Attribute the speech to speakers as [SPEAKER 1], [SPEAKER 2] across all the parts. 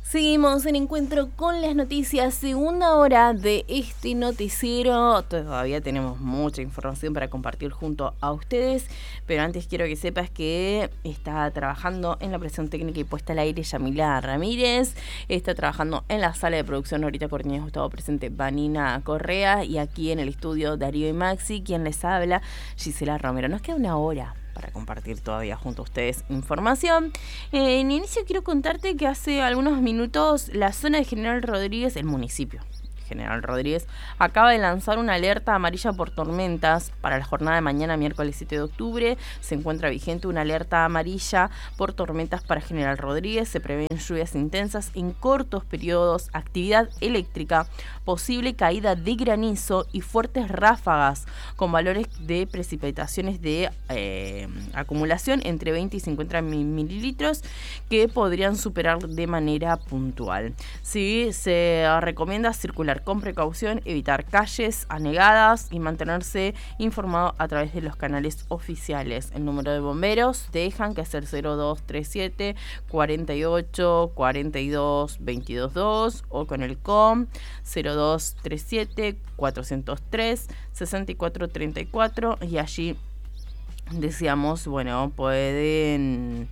[SPEAKER 1] Seguimos en Encuentro con las Noticias, segunda hora de este noticiero. Todavía tenemos mucha información para compartir junto a ustedes, pero antes quiero que sepas que está trabajando en la operación técnica y puesta al aire Yamila Ramírez, está trabajando en la sala de producción Norita Cortines, Gustavo presente Vanina Correa, y aquí en el estudio Darío y Maxi, quien les habla, Gisela Romero. Nos queda una hora para compartir todavía junto a ustedes información. En inicio quiero contarte que hace algunos minutos la zona de General Rodríguez, el municipio General Rodríguez, acaba de lanzar una alerta amarilla por tormentas para la jornada de mañana, miércoles 7 de octubre. Se encuentra vigente una alerta amarilla por tormentas para General Rodríguez. Se prevén lluvias intensas en cortos periodos, actividad eléctrica, posible caída de granizo y fuertes ráfagas con valores de precipitaciones de acumulación entre 20 y 50 mililitros que podrían superar de manera puntual. Sí, se recomienda circular con precaución, evitar calles anegadas y mantenerse informado a través de los canales oficiales. El número de bomberos dejan que hacer 0237 48 42 222 o con el COM 0237 403 6434, y allí decíamos, bueno, pueden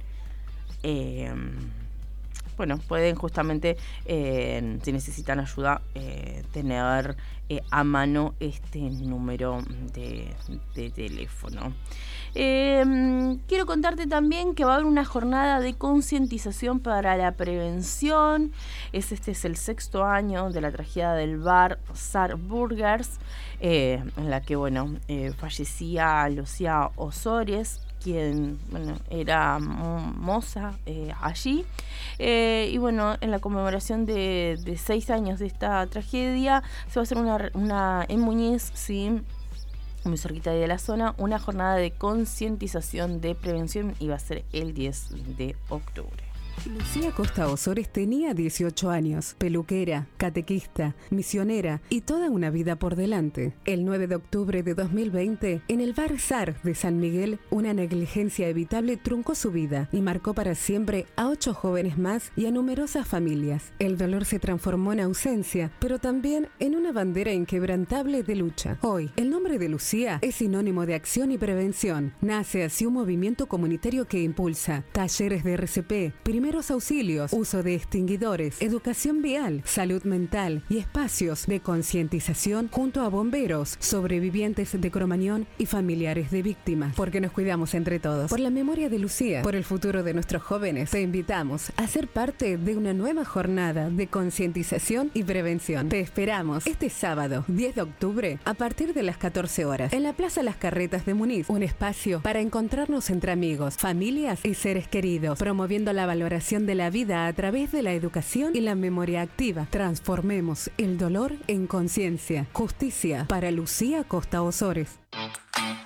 [SPEAKER 1] justamente, si necesitan ayuda, tener a mano este número de teléfono. Quiero contarte también que va a haber una jornada de concientización para la prevención. Este es el 6º año de la tragedia del bar Sar Burgers, en la que fallecía Lucía Osores, quien era moza allí, y en la conmemoración de 6 años de esta tragedia se va a hacer una en Muñiz, sí, muy cerquita de la zona, una jornada de concientización de prevención, y va a ser el 10 de octubre.
[SPEAKER 2] Lucía Costa Osores tenía 18 años, peluquera, catequista, misionera y toda una vida por delante. El 9 de octubre de 2020, en el bar Sar de San Miguel, una negligencia evitable truncó su vida y marcó para siempre a 8 jóvenes más y a numerosas familias. El dolor se transformó en ausencia, pero también en una bandera inquebrantable de lucha. Hoy, el nombre de Lucía es sinónimo de acción y prevención. Nace así un movimiento comunitario que impulsa talleres de RCP, primeros auxilios, uso de extinguidores, educación vial, salud mental y espacios de concientización junto a bomberos, sobrevivientes de Cromañón y familiares de víctimas. Porque nos cuidamos entre todos. Por la memoria de Lucía, por el futuro de nuestros jóvenes, te invitamos a ser parte de una nueva jornada de concientización y prevención. Te esperamos este sábado, 10 de octubre, a partir de las 14 horas, en la Plaza Las Carretas de Muniz, un espacio para encontrarnos entre amigos, familias y seres queridos, promoviendo la valoración de la vida a través de la educación y la memoria activa. Transformemos el dolor en conciencia. Justicia para Lucía Costa Osores.